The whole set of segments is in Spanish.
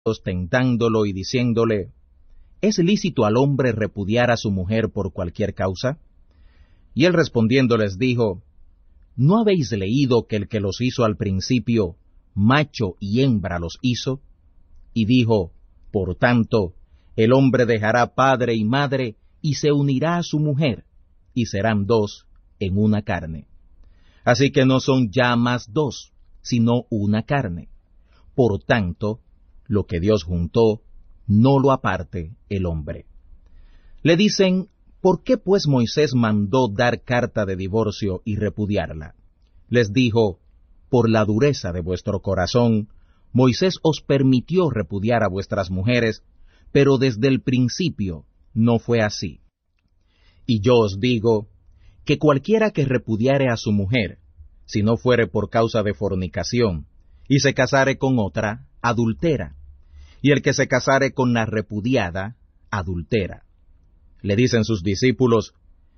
tentándolo y diciéndole, ¿es lícito al hombre repudiar a su mujer por cualquier causa? Y él respondiendo les dijo, ¿no habéis leído que el que los hizo al principio, macho y hembra los hizo? Y dijo, por tanto, el hombre dejará padre y madre, y se unirá a su mujer, y serán dos en una carne. Así que no son ya más dos, sino una carne. Por tanto, lo que Dios juntó, no lo aparte el hombre. Le dicen, ¿por qué pues Moisés mandó dar carta de divorcio y repudiarla? Les dijo, por la dureza de vuestro corazón, Moisés os permitió repudiar a vuestras mujeres, pero desde el principio no fue así. Y yo os digo, que cualquiera que repudiare a su mujer, si no fuere por causa de fornicación, y se casare con otra, adultera, y el que se casare con la repudiada, adultera. Le dicen sus discípulos,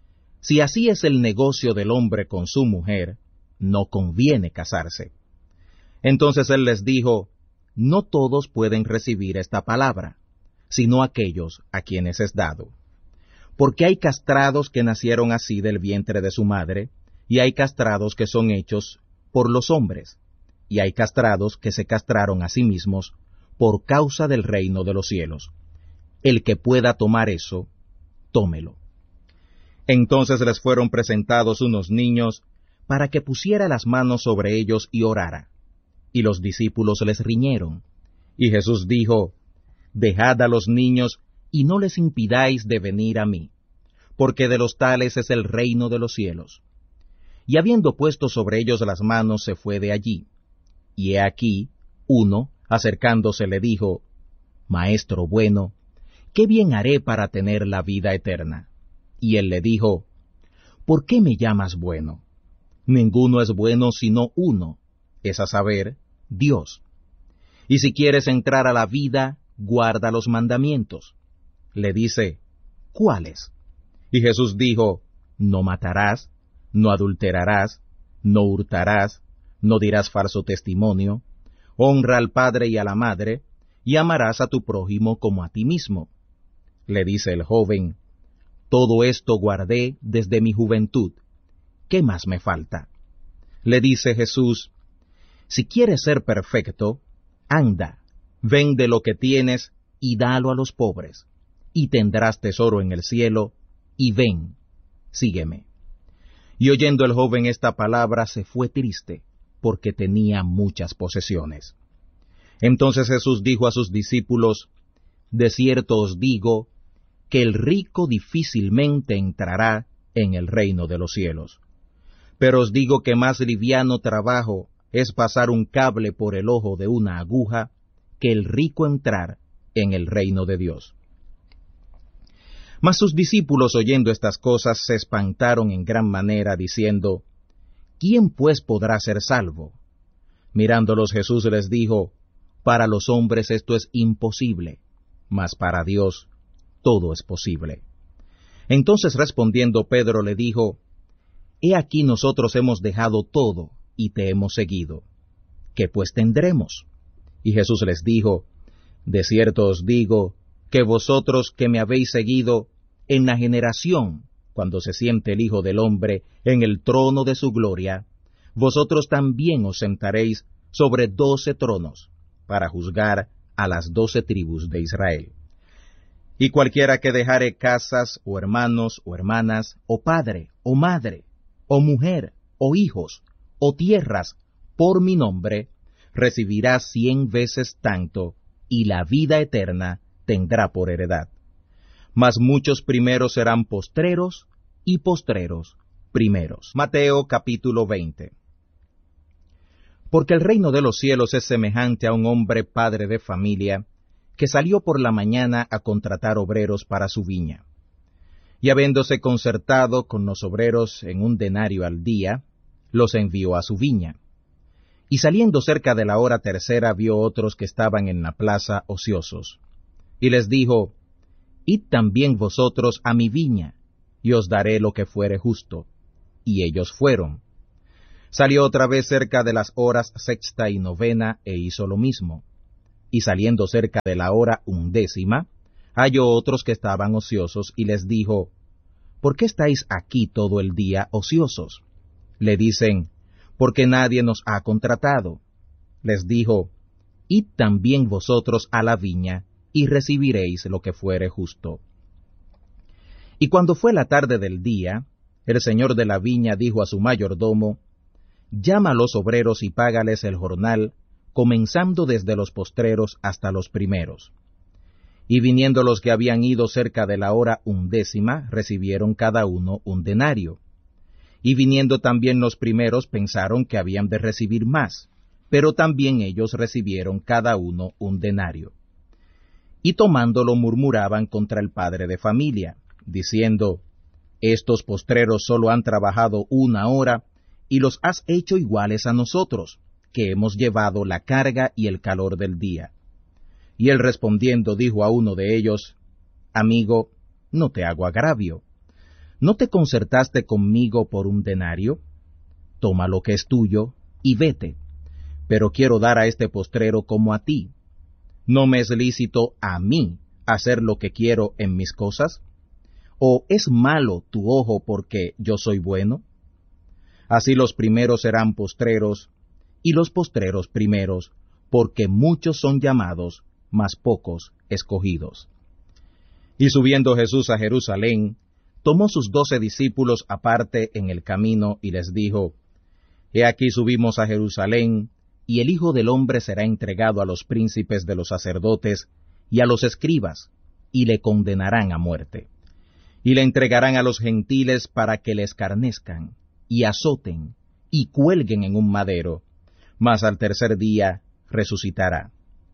si así es el negocio del hombre con su mujer, no conviene casarse. Entonces él les dijo, no todos pueden recibir esta palabra, sino aquellos a quienes es dado. Porque hay castrados que nacieron así del vientre de su madre, y hay castrados que son hechos por los hombres, y hay castrados que se castraron a sí mismos por causa del reino de los cielos. El que pueda tomar eso, tómelo. Entonces les fueron presentados unos niños, para que pusiera las manos sobre ellos y orara. Y los discípulos les riñeron. Y Jesús dijo, dejad a los niños, y no les impidáis de venir a mí, porque de los tales es el reino de los cielos. Y habiendo puesto sobre ellos las manos, se fue de allí. Y he aquí, uno, acercándose, le dijo, Maestro bueno, ¿qué bien haré para tener la vida eterna? Y él le dijo, ¿por qué me llamas bueno? Ninguno es bueno sino uno, es a saber, Dios. Y si quieres entrar a la vida, guarda los mandamientos. Le dice, ¿cuáles? Y Jesús dijo, no matarás, no adulterarás, no hurtarás, no dirás falso testimonio, honra al padre y a la madre, y amarás a tu prójimo como a ti mismo. Le dice el joven, todo esto guardé desde mi juventud, ¿qué más me falta? Le dice Jesús, si quieres ser perfecto, anda, vende lo que tienes y dalo a los pobres, y tendrás tesoro en el cielo, y ven, sígueme. Y oyendo el joven esta palabra se fue triste, porque tenía muchas posesiones. Entonces Jesús dijo a sus discípulos, de cierto os digo, que el rico difícilmente entrará en el reino de los cielos. Pero os digo que más liviano trabajo es pasar un cable por el ojo de una aguja, que el rico entrar en el reino de Dios. Mas sus discípulos, oyendo estas cosas, se espantaron en gran manera, diciendo, ¿quién pues podrá ser salvo? Mirándolos Jesús les dijo, para los hombres esto es imposible, mas para Dios todo es posible. Entonces respondiendo Pedro le dijo, he aquí nosotros hemos dejado todo, y te hemos seguido. ¿Qué pues tendremos? Y Jesús les dijo, de cierto os digo, que vosotros que me habéis seguido, en la generación, cuando se siente el Hijo del Hombre en el trono de su gloria, vosotros también os sentaréis sobre 12 tronos, para juzgar a las 12 tribus de Israel. Y cualquiera que dejare casas, o hermanos, o hermanas, o padre, o madre, o mujer, o hijos, o tierras, por mi nombre, recibirá 100 veces tanto, y la vida eterna tendrá por heredad. Mas muchos primeros serán postreros, y postreros primeros. Mateo capítulo 20. Porque el reino de los cielos es semejante a un hombre padre de familia, que salió por la mañana a contratar obreros para su viña. Y habiéndose concertado con los obreros en 1 denario al día, los envió a su viña. Y saliendo cerca de la hora tercera vio otros que estaban en la plaza ociosos. Y les dijo, id también vosotros a mi viña, y os daré lo que fuere justo. Y ellos fueron. Salió otra vez cerca de las horas sexta y novena, e hizo lo mismo. Y saliendo cerca de la hora 11, halló otros que estaban ociosos, y les dijo, ¿por qué estáis aquí todo el día ociosos? Le dicen, porque nadie nos ha contratado. Les dijo, id también vosotros a la viña, y recibiréis lo que fuere justo. Y cuando fue la tarde del día, el señor de la viña dijo a su mayordomo, llama a los obreros y págales el jornal, comenzando desde los postreros hasta los primeros. Y viniendo los que habían ido cerca de la hora 11, recibieron cada uno un denario. Y viniendo también los primeros pensaron que habían de recibir más, pero también ellos recibieron cada uno un denario. Y tomándolo murmuraban contra el padre de familia, diciendo, estos postreros solo han trabajado 1 hora, y los has hecho iguales a nosotros, que hemos llevado la carga y el calor del día. Y él respondiendo dijo a uno de ellos, amigo, no te hago agravio. ¿No te concertaste conmigo por un denario? Toma lo que es tuyo y vete. Pero quiero dar a este postrero como a ti. ¿No me es lícito a mí hacer lo que quiero en mis cosas? ¿O es malo tu ojo porque yo soy bueno? Así los primeros serán postreros, y los postreros primeros, porque muchos son llamados, mas pocos escogidos. Y subiendo Jesús a Jerusalén, tomó sus 12 discípulos aparte en el camino, y les dijo, He aquí subimos a Jerusalén, y el Hijo del Hombre será entregado a los príncipes de los sacerdotes y a los escribas, y le condenarán a muerte. Y le entregarán a los gentiles para que le escarnezcan, y azoten, y cuelguen en un madero, mas al tercer día resucitará.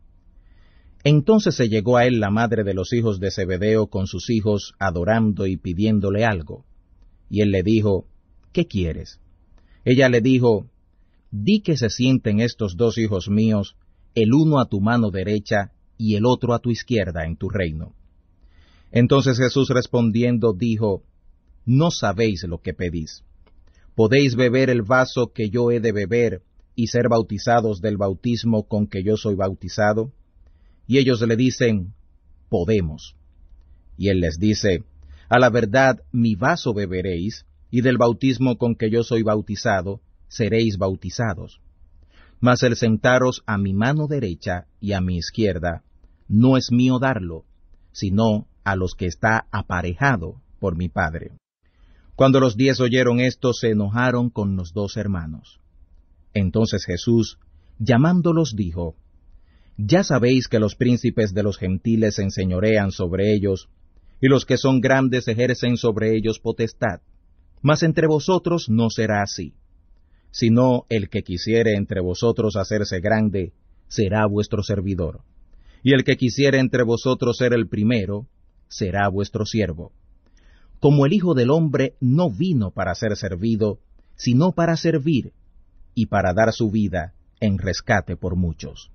Entonces se llegó a él la madre de los hijos de Zebedeo con sus hijos, adorando y pidiéndole algo. Y él le dijo, ¿qué quieres? Ella le dijo, di que se sienten estos 2 hijos míos, el uno a tu mano derecha y el otro a tu izquierda en tu reino. Entonces Jesús respondiendo dijo, no sabéis lo que pedís. ¿Podéis beber el vaso que yo he de beber y ser bautizados del bautismo con que yo soy bautizado? Y ellos le dicen, podemos. Y él les dice, a la verdad mi vaso beberéis, y del bautismo con que yo soy bautizado, seréis bautizados. Mas el sentaros a mi mano derecha y a mi izquierda, no es mío darlo, sino a los que está aparejado por mi Padre. Cuando los 10 oyeron esto, se enojaron con los 2 hermanos. Entonces Jesús, llamándolos, dijo, ya sabéis que los príncipes de los gentiles se enseñorean sobre ellos, y los que son grandes ejercen sobre ellos potestad. Mas entre vosotros no será así, sino el que quisiere entre vosotros hacerse grande, será vuestro servidor. Y el que quisiere entre vosotros ser el primero, será vuestro siervo. Como el Hijo del Hombre no vino para ser servido, sino para servir, y para dar su vida en rescate por muchos.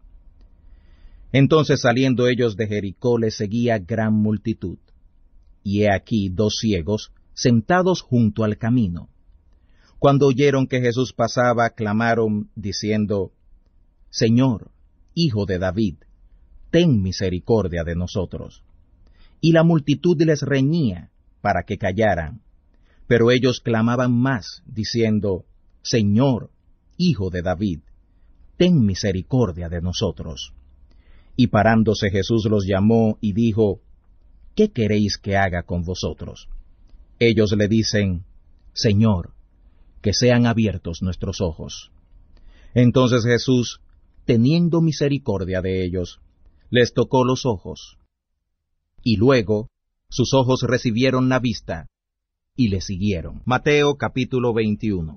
Entonces saliendo ellos de Jericó les seguía gran multitud. Y he aquí 2 ciegos sentados junto al camino. Cuando oyeron que Jesús pasaba, clamaron, diciendo, Señor, Hijo de David, ten misericordia de nosotros. Y la multitud les reñía para que callaran. Pero ellos clamaban más, diciendo, Señor, Hijo de David, ten misericordia de nosotros. Y parándose Jesús los llamó y dijo, ¿qué queréis que haga con vosotros? Ellos le dicen, Señor, que sean abiertos nuestros ojos. Entonces Jesús, teniendo misericordia de ellos, les tocó los ojos. Y luego sus ojos recibieron la vista, y le siguieron. Mateo capítulo 21.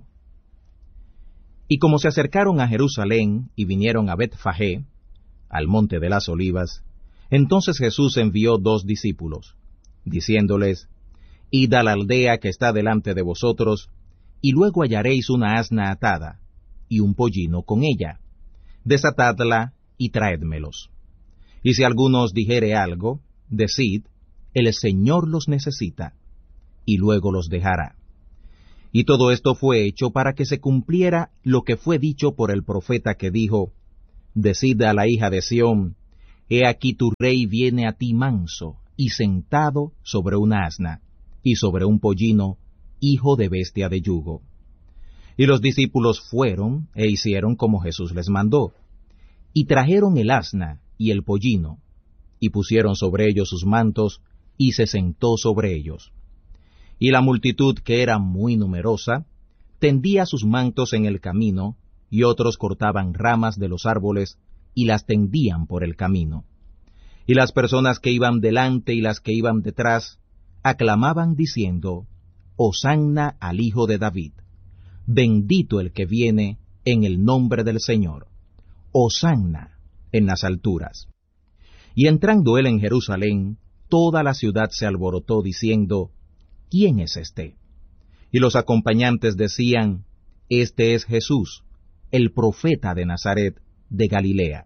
Y como se acercaron a Jerusalén y vinieron a Betfagé, al monte de las olivas, entonces Jesús envió 2 discípulos, diciéndoles, Id a la aldea que está delante de vosotros, y luego hallaréis una asna atada, y un pollino con ella. Desatadla y traédmelos. Y si alguno os dijere algo, decid, el Señor los necesita, y luego los dejará. Y todo esto fue hecho para que se cumpliera lo que fue dicho por el profeta que dijo, Decid a la hija de Sión, He aquí tu rey viene a ti manso, y sentado sobre una asna, y sobre un pollino, hijo de bestia de yugo. Y los discípulos fueron e hicieron como Jesús les mandó, y trajeron el asna y el pollino, y pusieron sobre ellos sus mantos, y se sentó sobre ellos. Y la multitud, que era muy numerosa, tendía sus mantos en el camino, y otros cortaban ramas de los árboles, y las tendían por el camino. Y las personas que iban delante y las que iban detrás, aclamaban diciendo, Hosanna al Hijo de David. Bendito el que viene en el nombre del Señor. Hosanna en las alturas. Y entrando él en Jerusalén, toda la ciudad se alborotó diciendo, ¿quién es este? Y los acompañantes decían, Este es Jesús, el profeta de Nazaret de Galilea.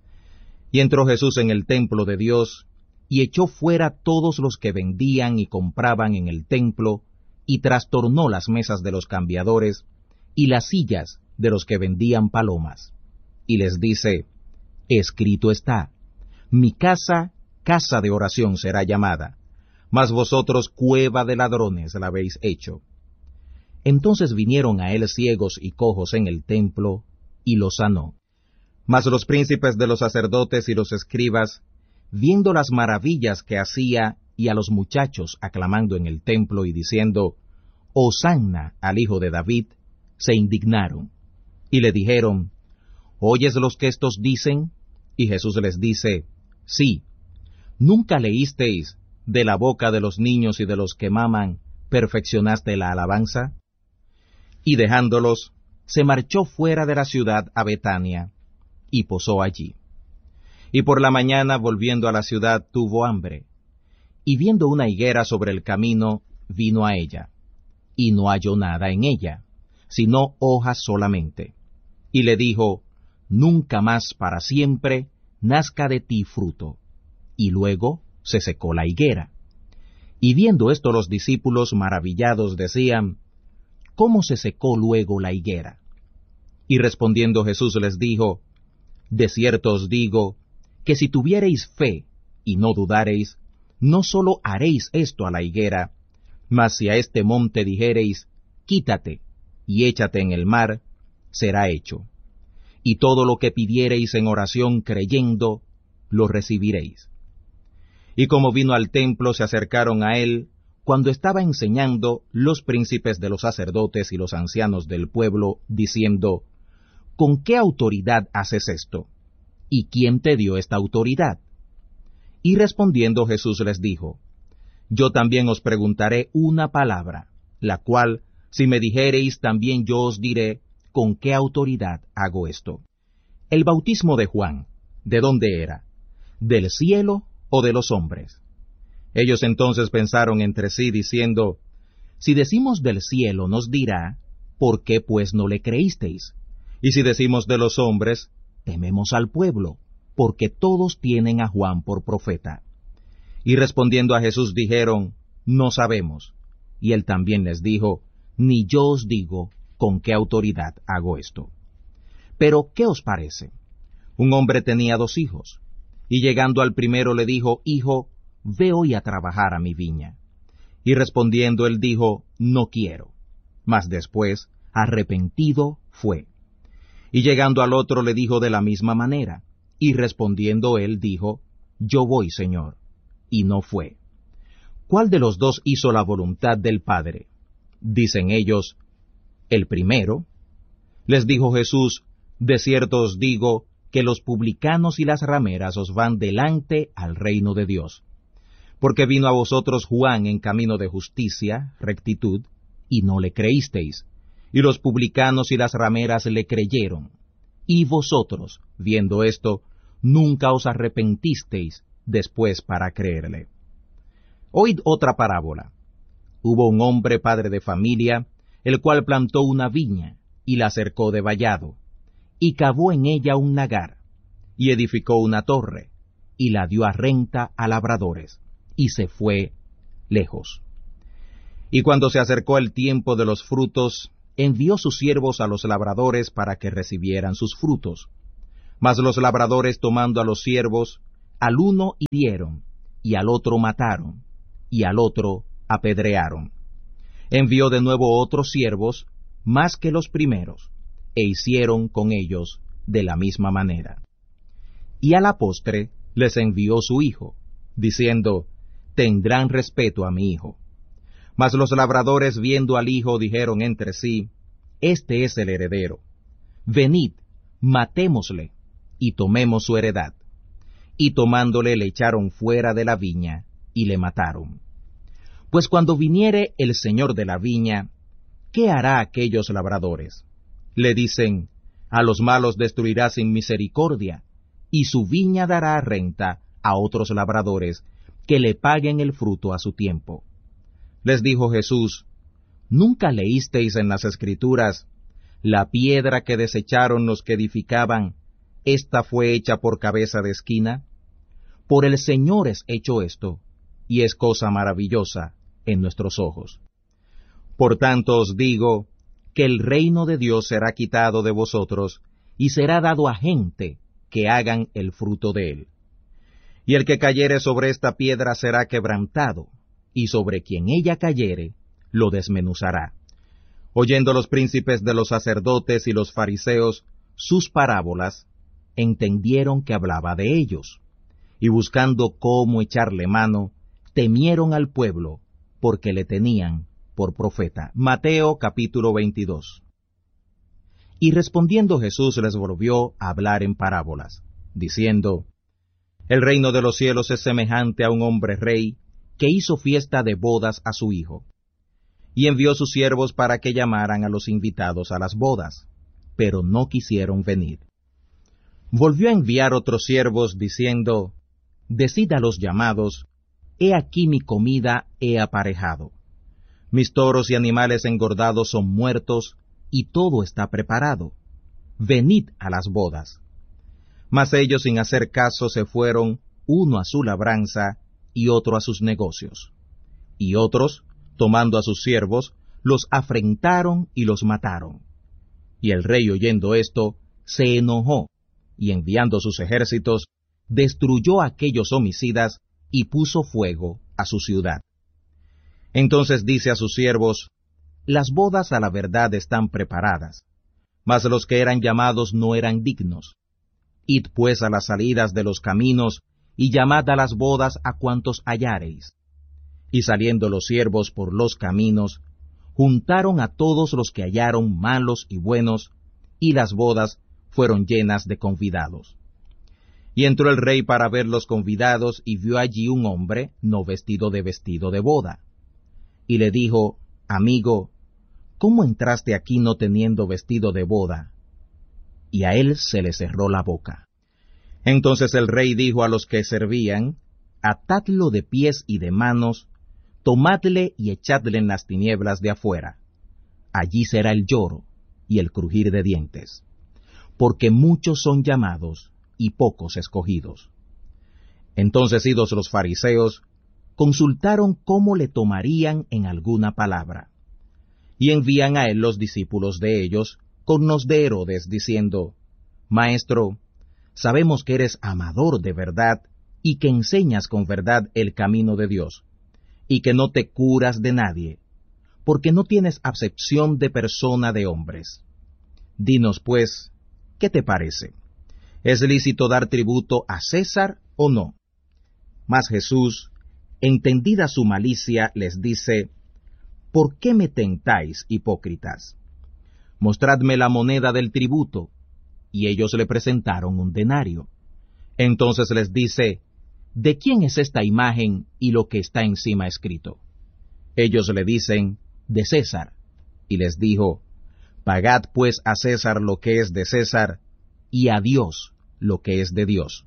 Y entró Jesús en el templo de Dios, y echó fuera todos los que vendían y compraban en el templo, y trastornó las mesas de los cambiadores, y las sillas de los que vendían palomas. Y les dice, Escrito está, mi casa, casa de oración será llamada, mas vosotros cueva de ladrones la habéis hecho. Entonces vinieron a él ciegos y cojos en el templo, y los sanó. Mas los príncipes de los sacerdotes y los escribas, viendo las maravillas que hacía, y a los muchachos aclamando en el templo y diciendo, Hosanna al Hijo de David, se indignaron, y le dijeron, ¿oyes los que estos dicen? Y Jesús les dice, Sí. ¿Nunca leísteis, de la boca de los niños y de los que maman, perfeccionaste la alabanza? Y dejándolos, se marchó fuera de la ciudad a Betania, y posó allí. Y por la mañana, volviendo a la ciudad, tuvo hambre, y viendo una higuera sobre el camino, vino a ella, y no halló nada en ella, sino hojas solamente. Y le dijo, Nunca más para siempre nazca de ti fruto. Y luego se secó la higuera. Y viendo esto los discípulos maravillados decían, ¿cómo se secó luego la higuera? Y respondiendo Jesús les dijo, De cierto os digo, que si tuviereis fe y no dudareis, no sólo haréis esto a la higuera, mas si a este monte dijereis, Quítate y échate en el mar, será hecho. Y todo lo que pidiereis en oración creyendo, lo recibiréis. Y como vino al templo, se acercaron a él, cuando estaba enseñando, los príncipes de los sacerdotes y los ancianos del pueblo, diciendo, ¿con qué autoridad haces esto? ¿Y quién te dio esta autoridad? Y respondiendo Jesús les dijo, Yo también os preguntaré una palabra, la cual, si me dijereis, también yo os diré, ¿con qué autoridad hago esto? El bautismo de Juan, ¿de dónde era? ¿Del cielo o de los hombres? Ellos entonces pensaron entre sí, diciendo, Si decimos del cielo, nos dirá, ¿por qué pues no le creísteis? Y si decimos de los hombres, tememos al pueblo, porque todos tienen a Juan por profeta. Y respondiendo a Jesús dijeron, No sabemos. Y él también les dijo, Ni yo os digo con qué autoridad hago esto. Pero, ¿qué os parece? Un hombre tenía 2 hijos, y llegando al primero le dijo, Hijo, ve hoy a trabajar a mi viña. Y respondiendo él dijo, No quiero. Mas después, arrepentido, fue. Y llegando al otro le dijo de la misma manera, y respondiendo él dijo, Yo voy, Señor, y no fue. ¿Cuál de los 2 hizo la voluntad del Padre? Dicen ellos, el primero. Les dijo Jesús, De cierto os digo, que los publicanos y las rameras os van delante al reino de Dios. Porque vino a vosotros Juan en camino de justicia, rectitud, y no le creísteis, y los publicanos y las rameras le creyeron. Y vosotros, viendo esto, nunca os arrepentisteis después para creerle. Oíd otra parábola. Hubo un hombre padre de familia, el cual plantó una viña, y la cercó de vallado, y cavó en ella un lagar, y edificó una torre, y la dio a renta a labradores, y se fue lejos. Y cuando se acercó el tiempo de los frutos, envió sus siervos a los labradores para que recibieran sus frutos. Mas los labradores, tomando a los siervos, al uno hirieron, y al otro mataron, y al otro apedrearon. Envió de nuevo otros siervos, más que los primeros, e hicieron con ellos de la misma manera. Y a la postre les envió su hijo, diciendo, tendrán respeto a mi hijo. Mas los labradores, viendo al hijo, dijeron entre sí, este es el heredero. Venid, matémosle, y tomemos su heredad. Y tomándole le echaron fuera de la viña, y le mataron. Pues cuando viniere el señor de la viña, ¿qué hará aquellos labradores? Le dicen, a los malos destruirá sin misericordia, y su viña dará renta a otros labradores, que le paguen el fruto a su tiempo. Les dijo Jesús, ¿nunca leísteis en las Escrituras, la piedra que desecharon los que edificaban, esta fue hecha por cabeza de esquina? Por el Señor es hecho esto, y es cosa maravillosa en nuestros ojos. Por tanto os digo, que el reino de Dios será quitado de vosotros, y será dado a gente que hagan el fruto de él. Y el que cayere sobre esta piedra será quebrantado, y sobre quien ella cayere, lo desmenuzará. Oyendo los príncipes de los sacerdotes y los fariseos sus parábolas, entendieron que hablaba de ellos, y buscando cómo echarle mano, temieron al pueblo, porque le tenían por profeta. Mateo capítulo 22. Y respondiendo Jesús les volvió a hablar en parábolas, diciendo, el reino de los cielos es semejante a un hombre rey, que hizo fiesta de bodas a su hijo, y envió sus siervos para que llamaran a los invitados a las bodas, pero no quisieron venir. Volvió a enviar otros siervos, diciendo, decid a los llamados, he aquí mi comida he aparejado. Mis toros y animales engordados son muertos, y todo está preparado. Venid a las bodas. Mas ellos sin hacer caso se fueron, uno a su labranza, y otro a sus negocios. Y otros, tomando a sus siervos, los afrentaron y los mataron. Y el rey, oyendo esto, se enojó, y enviando sus ejércitos, destruyó a aquellos homicidas, y puso fuego a su ciudad. Entonces dice a sus siervos, las bodas a la verdad están preparadas, mas los que eran llamados no eran dignos. Id pues a las salidas de los caminos, y llamad a las bodas a cuantos hallareis. Y saliendo los siervos por los caminos, juntaron a todos los que hallaron malos y buenos, y las bodas fueron llenas de convidados. Y entró el rey para ver los convidados, y vio allí un hombre no vestido de boda. Y le dijo, amigo, ¿cómo entraste aquí no teniendo vestido de boda? Y a él se le cerró la boca. Entonces el rey dijo a los que servían, atadlo de pies y de manos, tomadle y echadle en las tinieblas de afuera. Allí será el lloro y el crujir de dientes, porque muchos son llamados y pocos escogidos. Entonces idos los fariseos, consultaron cómo le tomarían en alguna palabra. Y envían a él los discípulos de ellos, con los de Herodes, diciendo, Maestro, sabemos que eres amador de verdad, y que enseñas con verdad el camino de Dios, y que no te curas de nadie, porque no tienes acepción de persona de hombres. Dinos pues, ¿qué te parece? ¿Es lícito dar tributo a César o no? Mas Jesús, entendida su malicia, les dice, ¿por qué me tentáis, hipócritas? Mostradme la moneda del tributo. Y ellos le presentaron un denario. Entonces les dice, ¿de quién es esta imagen y lo que está encima escrito? Ellos le dicen, de César. Y les dijo, pagad pues a César lo que es de César, y a Dios lo que es de Dios.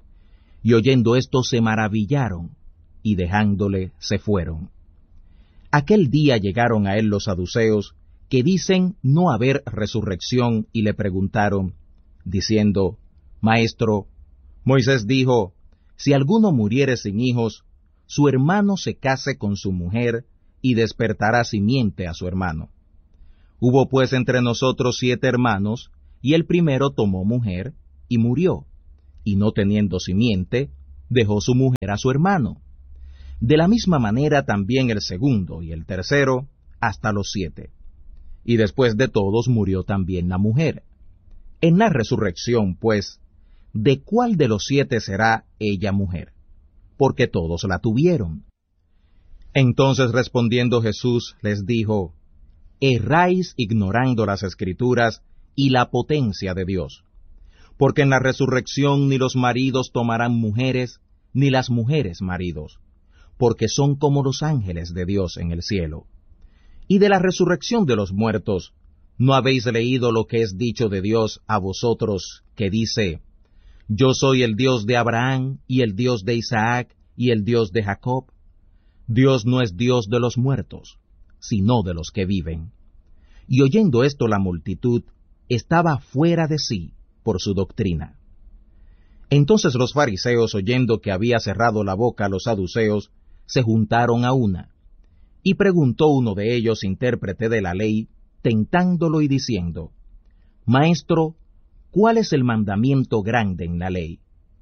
Y oyendo esto se maravillaron, y dejándole se fueron. Aquel día llegaron a él los saduceos, que dicen no haber resurrección, y le preguntaron, diciendo, Maestro, Moisés dijo, si alguno muriere sin hijos, su hermano se case con su mujer, y despertará simiente a su hermano. Hubo pues entre nosotros 7 hermanos, y el primero tomó mujer, y murió, y no teniendo simiente, dejó su mujer a su hermano. De la misma manera también el segundo y el tercero, hasta los 7. Y después de todos murió también la mujer. En la resurrección, pues, ¿de cuál de los 7 será ella mujer? Porque todos la tuvieron. Entonces respondiendo Jesús les dijo, erráis ignorando las Escrituras y la potencia de Dios. Porque en la resurrección ni los maridos tomarán mujeres, ni las mujeres maridos, porque son como los ángeles de Dios en el cielo. Y de la resurrección de los muertos, ¿no habéis leído lo que es dicho de Dios a vosotros, que dice, yo soy el Dios de Abraham, y el Dios de Isaac, y el Dios de Jacob? Dios no es Dios de los muertos, sino de los que viven. Y oyendo esto la multitud estaba fuera de sí por su doctrina. Entonces los fariseos, oyendo que había cerrado la boca a los saduceos, se juntaron a una. Y preguntó uno de ellos, intérprete de la ley, tentándolo y diciendo, Maestro, ¿cuál es el mandamiento grande en la ley?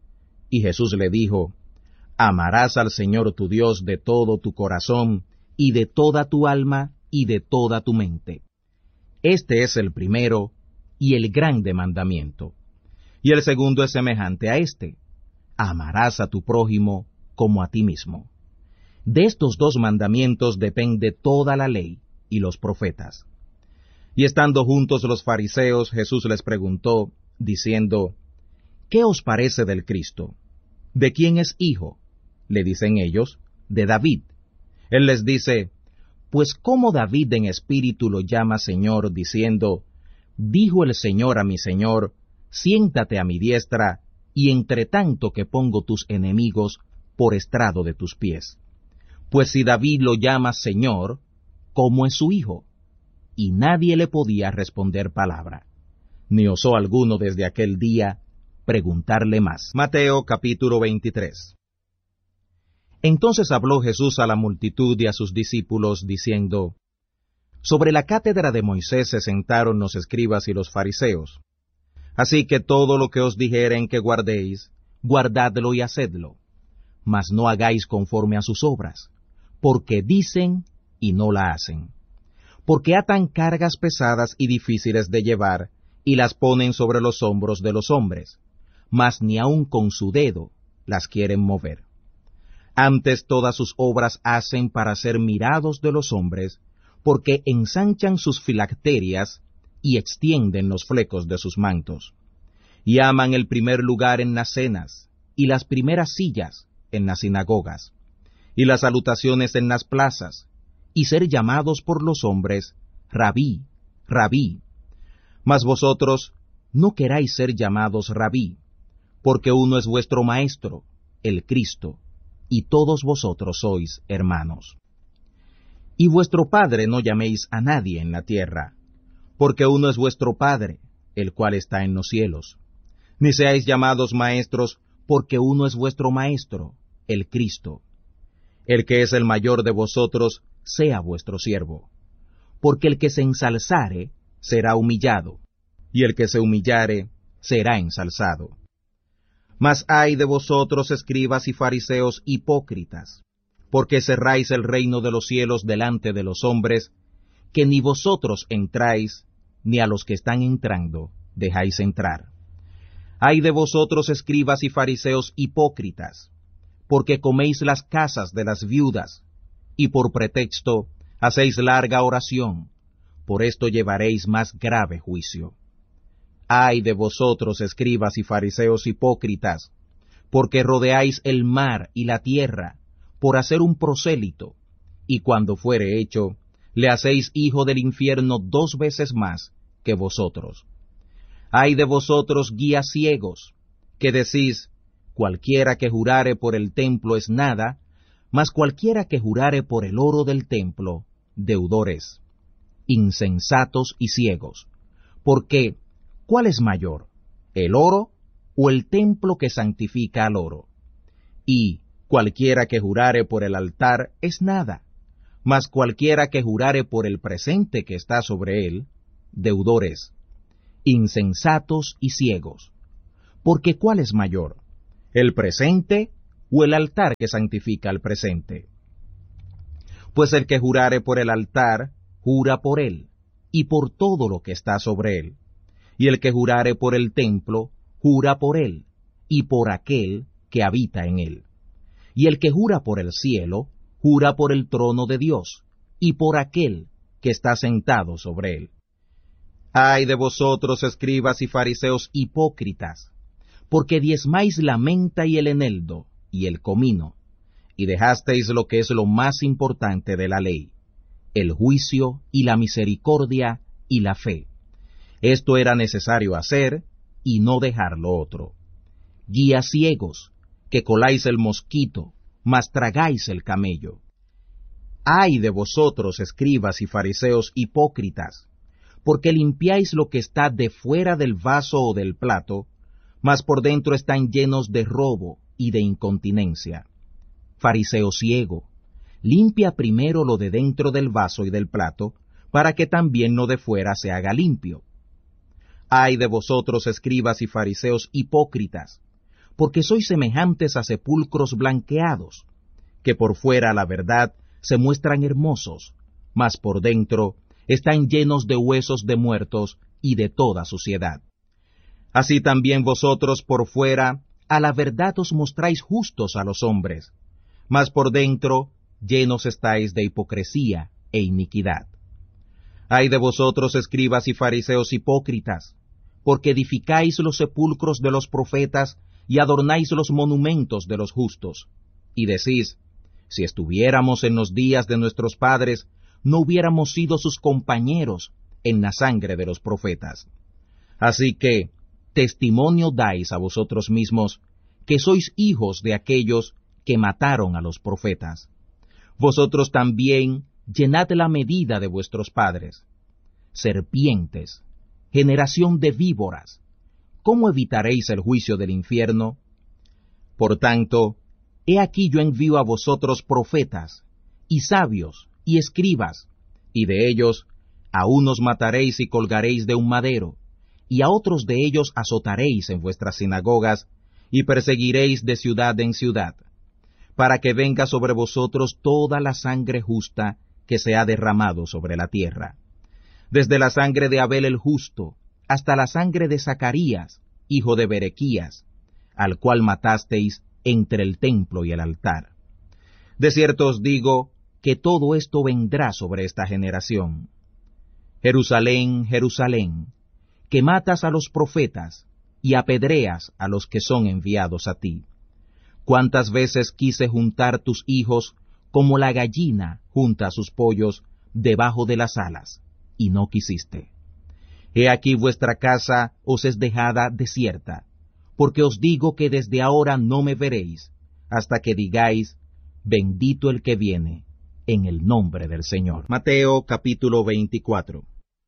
Y Jesús le dijo, amarás al Señor tu Dios de todo tu corazón, y de toda tu alma, y de toda tu mente. Este es el primero y el grande mandamiento. Y el segundo es semejante a este, amarás a tu prójimo como a ti mismo. De estos 2 mandamientos depende toda la ley y los profetas. Y estando juntos los fariseos, Jesús les preguntó, diciendo, ¿qué os parece del Cristo? ¿De quién es hijo? Le dicen ellos, de David. Él les dice, pues ¿cómo David en espíritu lo llama Señor, diciendo, dijo el Señor a mi Señor, siéntate a mi diestra, y entre tanto que pongo tus enemigos por estrado de tus pies? Pues si David lo llama Señor, ¿cómo es su hijo? Y nadie le podía responder palabra, ni osó alguno desde aquel día preguntarle más. Mateo capítulo 23. Entonces habló Jesús a la multitud y a sus discípulos, diciendo, sobre la cátedra de Moisés se sentaron los escribas y los fariseos. Así que todo lo que os dijeren que guardéis, guardadlo y hacedlo, mas no hagáis conforme a sus obras, porque dicen y no la hacen. Porque atan cargas pesadas y difíciles de llevar, y las ponen sobre los hombros de los hombres, mas ni aun con su dedo las quieren mover. Antes todas sus obras hacen para ser mirados de los hombres, porque ensanchan sus filacterias y extienden los flecos de sus mantos. Y aman el primer lugar en las cenas, y las primeras sillas en las sinagogas, y las salutaciones en las plazas, y ser llamados por los hombres, Rabí, Rabí. Mas vosotros no queráis ser llamados Rabí, porque uno es vuestro Maestro, el Cristo, y todos vosotros sois hermanos. Y vuestro Padre no llaméis a nadie en la tierra, porque uno es vuestro Padre, el cual está en los cielos. Ni seáis llamados maestros, porque uno es vuestro Maestro, el Cristo. El que es el mayor de vosotros, sea vuestro siervo. Porque el que se ensalzare, será humillado, y el que se humillare, será ensalzado. Mas ay de vosotros, escribas y fariseos hipócritas, porque cerráis el reino de los cielos delante de los hombres, que ni vosotros entráis, ni a los que están entrando dejáis entrar. Ay de vosotros, escribas y fariseos hipócritas, porque coméis las casas de las viudas, y por pretexto hacéis larga oración, por esto llevaréis más grave juicio. Ay de vosotros, escribas y fariseos hipócritas, porque rodeáis el mar y la tierra, por hacer un prosélito, y cuando fuere hecho, le hacéis hijo del infierno 2 veces más que vosotros. Ay de vosotros, guías ciegos, que decís, cualquiera que jurare por el templo es nada, mas cualquiera que jurare por el oro del templo, deudor es. Insensatos y ciegos, porque, ¿cuál es mayor, el oro o el templo que santifica al oro? Y cualquiera que jurare por el altar es nada, mas cualquiera que jurare por el presente que está sobre él, deudor es. Insensatos y ciegos, porque ¿cuál es mayor, el presente o el altar que santifica al presente. Pues el que jurare por el altar, jura por él, y por todo lo que está sobre él. Y el que jurare por el templo, jura por él, y por aquel que habita en él. Y el que jura por el cielo, jura por el trono de Dios, y por aquel que está sentado sobre él. Ay de vosotros, escribas y fariseos hipócritas, porque diezmáis la menta y el eneldo, y el comino, y dejasteis lo que es lo más importante de la ley, el juicio y la misericordia y la fe. Esto era necesario hacer, y no dejar lo otro. Guías ciegos, que coláis el mosquito, mas tragáis el camello. Ay de vosotros, escribas y fariseos hipócritas, porque limpiáis lo que está de fuera del vaso o del plato, mas por dentro están llenos de robo y de incontinencia. Fariseo ciego, limpia primero lo de dentro del vaso y del plato, para que también lo de fuera se haga limpio. Ay de vosotros, escribas y fariseos hipócritas, porque sois semejantes a sepulcros blanqueados, que por fuera, la verdad, se muestran hermosos, mas por dentro están llenos de huesos de muertos y de toda suciedad. Así también vosotros por fuera, a la verdad os mostráis justos a los hombres, mas por dentro llenos estáis de hipocresía e iniquidad. Ay de vosotros, escribas y fariseos hipócritas, porque edificáis los sepulcros de los profetas y adornáis los monumentos de los justos, y decís, si estuviéramos en los días de nuestros padres, no hubiéramos sido sus compañeros en la sangre de los profetas. Así que, testimonio dais a vosotros mismos, que sois hijos de aquellos que mataron a los profetas. Vosotros también llenad la medida de vuestros padres. Serpientes, generación de víboras, ¿cómo evitaréis el juicio del infierno? Por tanto, he aquí yo envío a vosotros profetas, y sabios, y escribas, y de ellos a unos mataréis y colgaréis de un madero, y a otros de ellos azotaréis en vuestras sinagogas, y perseguiréis de ciudad en ciudad, para que venga sobre vosotros toda la sangre justa que se ha derramado sobre la tierra, desde la sangre de Abel el justo, hasta la sangre de Zacarías, hijo de Berequías, al cual matasteis entre el templo y el altar. De cierto os digo que todo esto vendrá sobre esta generación. Jerusalén, Jerusalén, que matas a los profetas y apedreas a los que son enviados a ti. Cuántas veces quise juntar tus hijos como la gallina junta sus pollos debajo de las alas, y no quisiste. He aquí vuestra casa os es dejada desierta, porque os digo que desde ahora no me veréis, hasta que digáis, bendito el que viene, en el nombre del Señor. Mateo capítulo 24.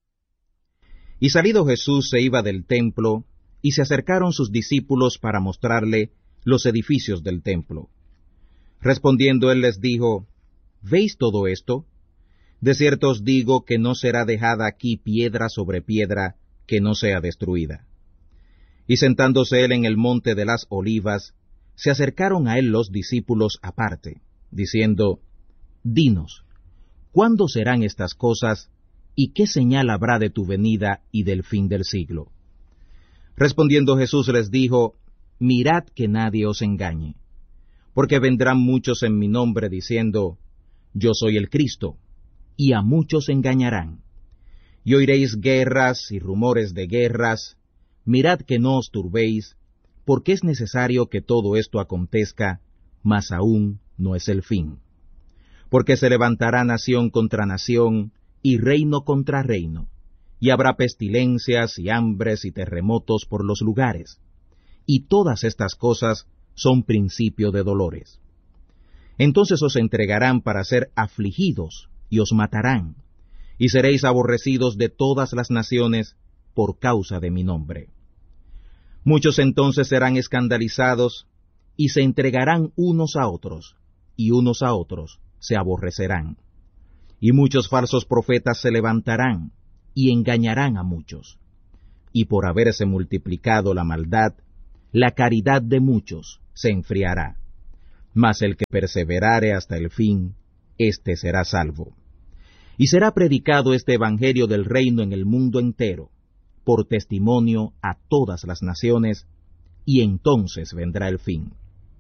Y salido Jesús se iba del templo, y se acercaron sus discípulos para mostrarle los edificios del templo. Respondiendo él les dijo, ¿veis todo esto? De cierto os digo que no será dejada aquí piedra sobre piedra que no sea destruida. Y sentándose él en el monte de las Olivas, se acercaron a él los discípulos aparte, diciendo, Dinos, ¿cuándo serán estas cosas, y qué señal habrá de tu venida y del fin del siglo? Respondiendo Jesús les dijo, Mirad que nadie os engañe, porque vendrán muchos en mi nombre diciendo, Yo soy el Cristo, y a muchos engañarán. Y oiréis guerras y rumores de guerras. Mirad que no os turbéis, porque es necesario que todo esto acontezca, mas aún no es el fin. Porque se levantará nación contra nación, y reino contra reino, y habrá pestilencias y hambres y terremotos por los lugares. Y todas estas cosas son principio de dolores. Entonces os entregarán para ser afligidos, y os matarán, y seréis aborrecidos de todas las naciones por causa de mi nombre. Muchos entonces serán escandalizados, y se entregarán unos a otros, y unos a otros se aborrecerán. Y muchos falsos profetas se levantarán, y engañarán a muchos. Y por haberse multiplicado la maldad, la caridad de muchos se enfriará. mas el que perseverare hasta el fin, éste será salvo. Y será predicado este evangelio del reino en el mundo entero, por testimonio a todas las naciones, y entonces vendrá el fin.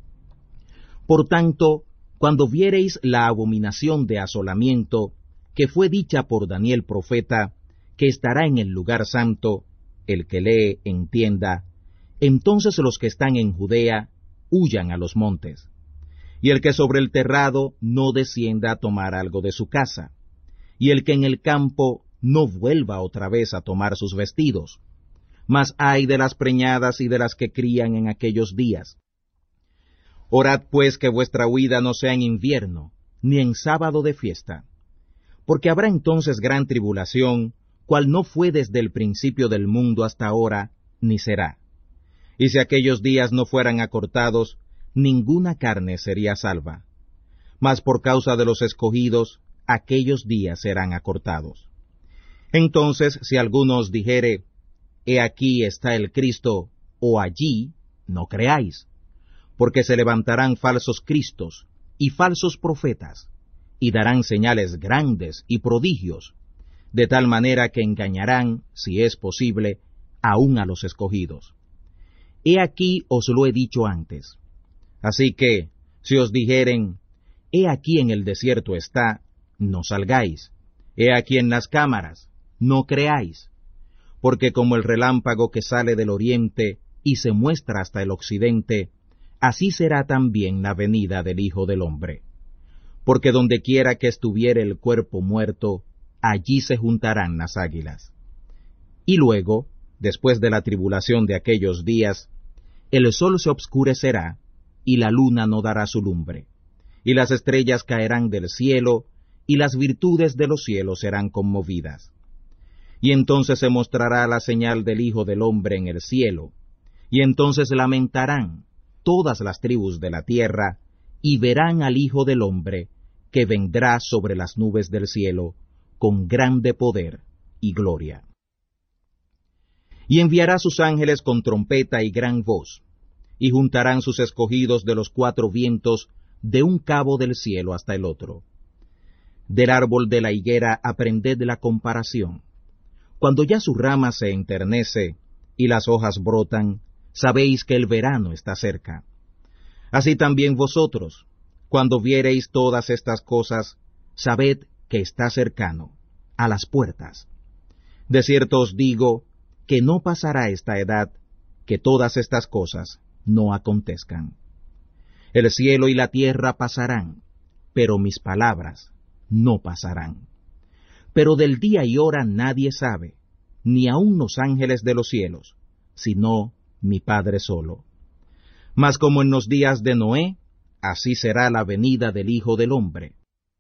Por tanto, cuando viereis la abominación de asolamiento, que fue dicha por Daniel profeta, que estará en el lugar santo, el que lee entienda, entonces los que están en Judea huyan a los montes, y el que sobre el terrado no descienda a tomar algo de su casa, y el que en el campo no vuelva otra vez a tomar sus vestidos. Mas ay de las preñadas y de las que crían en aquellos días. Orad pues que vuestra huida no sea en invierno, ni en sábado de fiesta, porque habrá entonces gran tribulación, cual no fue desde el principio del mundo hasta ahora, ni será. Y si aquellos días no fueran acortados, ninguna carne sería salva. Mas por causa de los escogidos, aquellos días serán acortados. Entonces, si alguno os dijere, he aquí está el Cristo, o allí, no creáis, porque se levantarán falsos cristos y falsos profetas, y darán señales grandes y prodigios, de tal manera que engañarán, si es posible, aun a los escogidos. He aquí os lo he dicho antes. Así que, si os dijeren, he aquí en el desierto está, no salgáis, he aquí en las cámaras, no creáis, porque como el relámpago que sale del oriente y se muestra hasta el occidente, así será también la venida del Hijo del Hombre. Porque donde quiera que estuviere el cuerpo muerto, allí se juntarán las águilas. Y luego, después de la tribulación de aquellos días, el sol se obscurecerá, y la luna no dará su lumbre, y las estrellas caerán del cielo, y las virtudes de los cielos serán conmovidas. Y entonces se mostrará la señal del Hijo del Hombre en el cielo, y entonces lamentarán todas las tribus de la tierra, y verán al Hijo del Hombre, que vendrá sobre las nubes del cielo, con grande poder y gloria. Y enviará sus ángeles con trompeta y gran voz, y juntarán sus escogidos de los cuatro vientos, de un cabo del cielo hasta el otro. Del árbol de la higuera aprended la comparación. Cuando ya su rama se enternece, y las hojas brotan, sabéis que el verano está cerca. Así también vosotros, cuando viereis todas estas cosas, sabed que está cercano, a las puertas. De cierto os digo, que no pasará esta edad, que todas estas cosas no acontezcan. El cielo y la tierra pasarán, pero mis palabras no pasarán. Pero del día y hora nadie sabe, ni aun los ángeles de los cielos, sino mi Padre solo. Mas como en los días de Noé, así será la venida del Hijo del Hombre.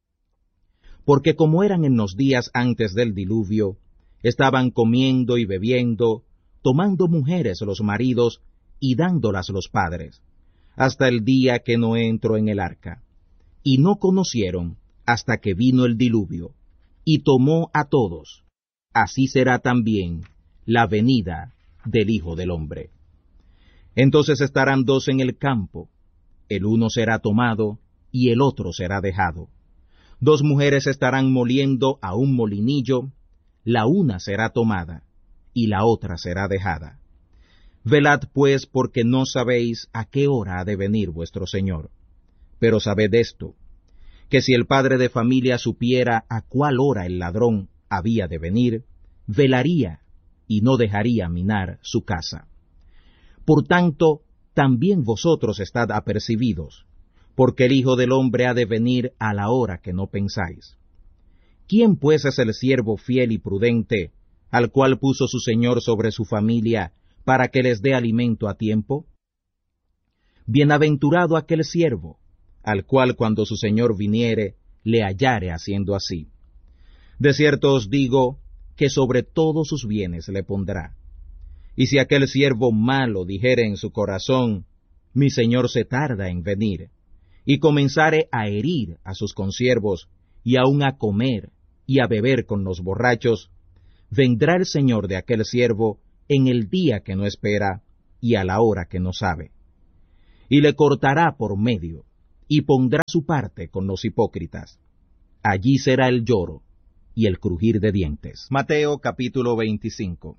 Porque como eran en los días antes del diluvio, estaban comiendo y bebiendo, tomando mujeres los maridos y dándolas los padres, hasta el día que Noé entró en el arca. Y no conocieron hasta que vino el diluvio, y tomó a todos. Así será también la venida del Hijo del Hombre. Entonces estarán dos en el campo, el uno será tomado, y el otro será dejado. Dos mujeres estarán moliendo a un molinillo, la una será tomada, y la otra será dejada. Velad pues, porque no sabéis a qué hora ha de venir vuestro Señor. Pero sabed esto, que si el padre de familia supiera a cuál hora el ladrón había de venir, velaría y no dejaría minar su casa. Por tanto, también vosotros estad apercibidos, porque el Hijo del Hombre ha de venir a la hora que no pensáis. ¿Quién pues es el siervo fiel y prudente, al cual puso su Señor sobre su familia, para que les dé alimento a tiempo? Bienaventurado aquel siervo, al cual cuando su Señor viniere, le hallare haciendo así. De cierto os digo, que sobre todos sus bienes le pondrá. Y si aquel siervo malo dijere en su corazón, mi Señor se tarda en venir, y comenzare a herir a sus consiervos, y aun a comer y a beber con los borrachos, vendrá el Señor de aquel siervo en el día que no espera, y a la hora que no sabe. Y le cortará por medio, y pondrá su parte con los hipócritas. Allí será el lloro y el crujir de dientes. Mateo capítulo 25.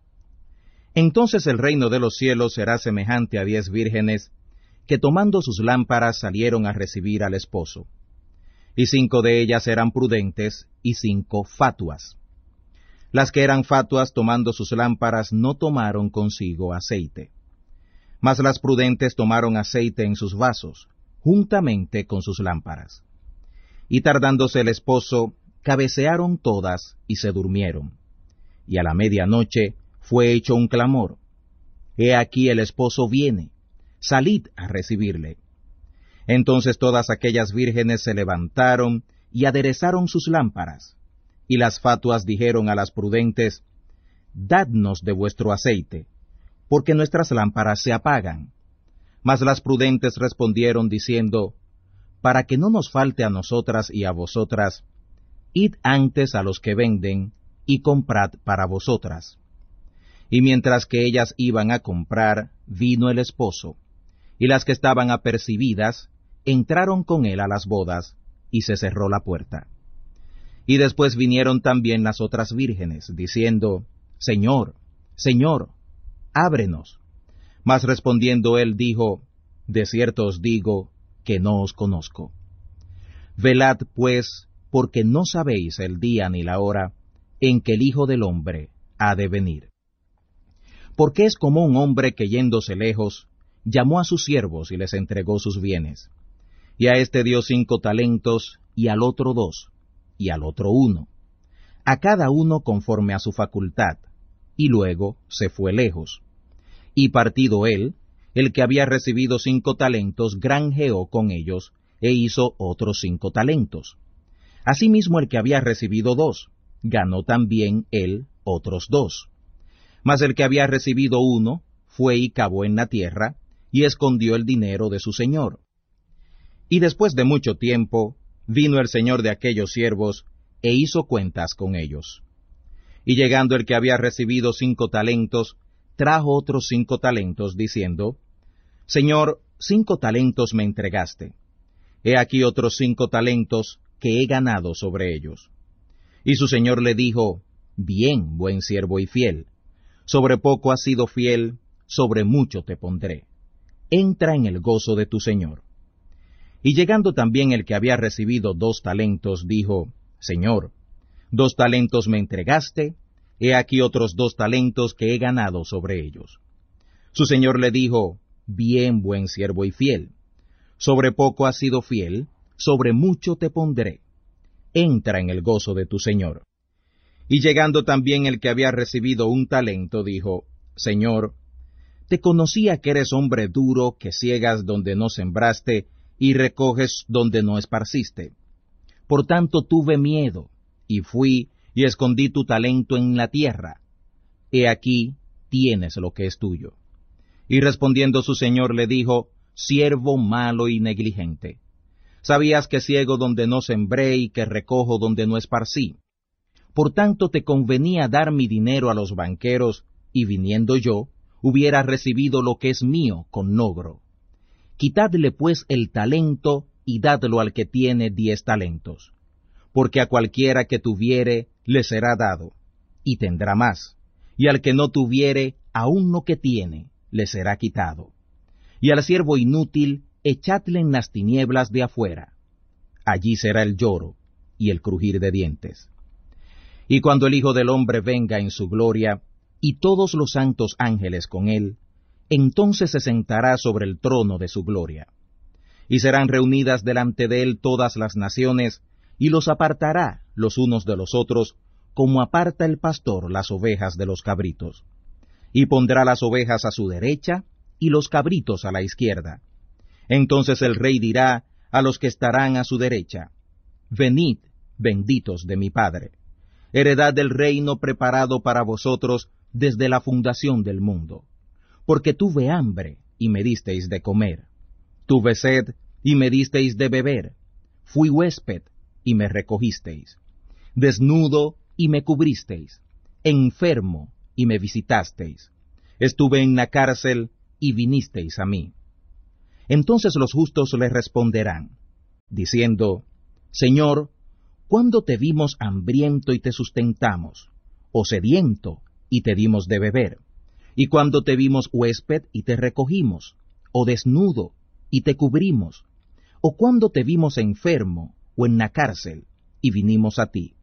Entonces el reino de los cielos será semejante a 10 vírgenes, que tomando sus lámparas salieron a recibir al esposo. Y 5 de ellas eran prudentes, y 5 fatuas. Las que eran fatuas, tomando sus lámparas, no tomaron consigo aceite. Mas las prudentes tomaron aceite en sus vasos, juntamente con sus lámparas. Y tardándose el esposo, cabecearon todas y se durmieron. Y a la medianoche fue hecho un clamor: He aquí el esposo viene, salid a recibirle. Entonces todas aquellas vírgenes se levantaron y aderezaron sus lámparas. Y las fatuas dijeron a las prudentes: Dadnos de vuestro aceite, porque nuestras lámparas se apagan. Mas las prudentes respondieron diciendo: Para que no nos falte a nosotras y a vosotras, id antes a los que venden, y comprad para vosotras. Y mientras que ellas iban a comprar, vino el esposo, y las que estaban apercibidas entraron con él a las bodas, y se cerró la puerta. Y después vinieron también las otras vírgenes, diciendo: Señor, Señor, ábrenos. Mas respondiendo él dijo: De cierto os digo que no os conozco. Velad pues, porque no sabéis el día ni la hora en que el Hijo del Hombre ha de venir. Porque es como un hombre que yéndose lejos, llamó a sus siervos y les entregó sus bienes. Y a este dio 5 talentos, y al otro 2, y al otro 1, a cada uno conforme a su facultad, y luego se fue lejos. Y partido él, el que había recibido 5 talentos, granjeó con ellos, e hizo otros 5 talentos. Asimismo el que había recibido 2, ganó también él otros 2. Mas el que había recibido 1, fue y cavó en la tierra, y escondió el dinero de su señor. Y después de mucho tiempo, vino el señor de aquellos siervos, e hizo cuentas con ellos. Y llegando el que había recibido 5 talentos, trajo otros 5 talentos, diciendo: Señor, 5 talentos me entregaste. He aquí otros 5 talentos que he ganado sobre ellos. Y su señor le dijo: Bien, buen siervo y fiel. Sobre poco has sido fiel, sobre mucho te pondré. Entra en el gozo de tu señor. Y llegando también el que había recibido 2 talentos, dijo: Señor, 2 talentos me entregaste, he aquí otros 2 talentos que he ganado sobre ellos. Su señor le dijo: Bien, buen siervo y fiel. Sobre poco has sido fiel, sobre mucho te pondré. Entra en el gozo de tu señor. Y llegando también el que había recibido 1 talento, dijo: Señor, te conocía que eres hombre duro, que ciegas donde no sembraste, y recoges donde no esparciste. Por tanto tuve miedo, y fui, y escondí tu talento en la tierra. He aquí, tienes lo que es tuyo. Y respondiendo su señor le dijo: Siervo malo y negligente. Sabías que ciego donde no sembré, y que recojo donde no esparcí. Por tanto te convenía dar mi dinero a los banqueros, y viniendo yo, hubiera recibido lo que es mío con logro. Quitadle pues el talento, y dadlo al que tiene 10 talentos. Porque a cualquiera que tuviere, le será dado, y tendrá más. Y al que no tuviere, aun lo que tiene, le será quitado. Y al siervo inútil, echadle en las tinieblas de afuera. Allí será el lloro, y el crujir de dientes. Y cuando el Hijo del Hombre venga en su gloria, y todos los santos ángeles con él, entonces se sentará sobre el trono de su gloria. Y serán reunidas delante de él todas las naciones, y los apartará los unos de los otros, como aparta el pastor las ovejas de los cabritos. Y pondrá las ovejas a su derecha, y los cabritos a la izquierda. Entonces el rey dirá a los que estarán a su derecha: Venid, benditos de mi Padre, heredad del reino preparado para vosotros desde la fundación del mundo. Porque tuve hambre, y me disteis de comer. Tuve sed, y me disteis de beber. Fui huésped, y me recogisteis. Desnudo, y me cubristeis. Enfermo, y me visitasteis. Estuve en la cárcel, y vinisteis a mí. Entonces los justos le responderán, diciendo, Señor, ¿cuándo te vimos hambriento y te sustentamos, o sediento y te dimos de beber? ¿Y cuándo te vimos huésped y te recogimos, o desnudo y te cubrimos? ¿O cuándo te vimos enfermo o en la cárcel y vinimos a ti?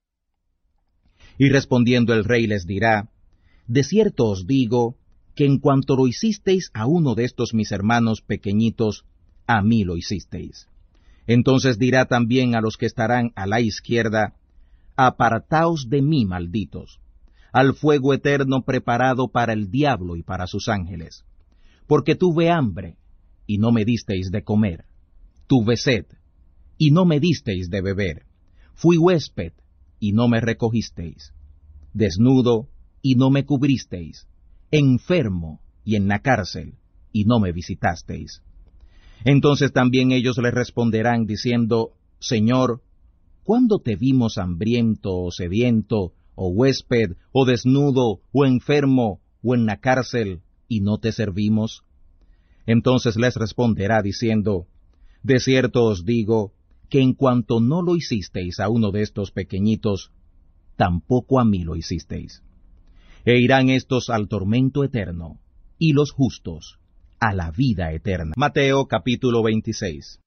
Y respondiendo el rey les dirá, de cierto os digo, que en cuanto lo hicisteis a uno de estos mis hermanos pequeñitos, a mí lo hicisteis. Entonces dirá también a los que estarán a la izquierda, apartaos de mí, malditos, al fuego eterno preparado para el diablo y para sus ángeles. Porque tuve hambre, y no me disteis de comer. Tuve sed, y no me disteis de beber. Fui huésped, y no me recogisteis. Desnudo, y no me cubristeis. Enfermo, y en la cárcel, y no me visitasteis. Entonces también ellos le responderán diciendo, Señor, ¿cuándo te vimos hambriento o sediento, o huésped, o desnudo, o enfermo, o en la cárcel, y no te servimos? Entonces les responderá diciendo, de cierto os digo, que en cuanto no lo hicisteis a uno de estos pequeñitos, tampoco a mí lo hicisteis. E irán estos al tormento eterno, y los justos a la vida eterna. Mateo capítulo 26.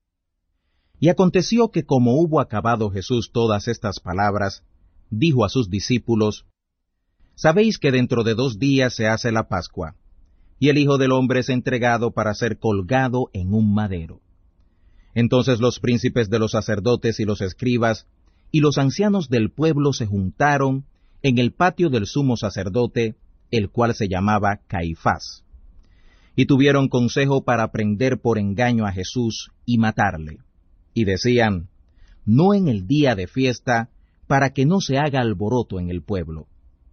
Y aconteció que como hubo acabado Jesús todas estas palabras, dijo a sus discípulos, Sabéis que dentro de 2 días se hace la Pascua, y el Hijo del Hombre es entregado para ser colgado en un madero. Entonces los príncipes de los sacerdotes y los escribas y los ancianos del pueblo se juntaron en el patio del sumo sacerdote, el cual se llamaba Caifás, y tuvieron consejo para prender por engaño a Jesús y matarle. Y decían, no en el día de fiesta, para que no se haga alboroto en el pueblo.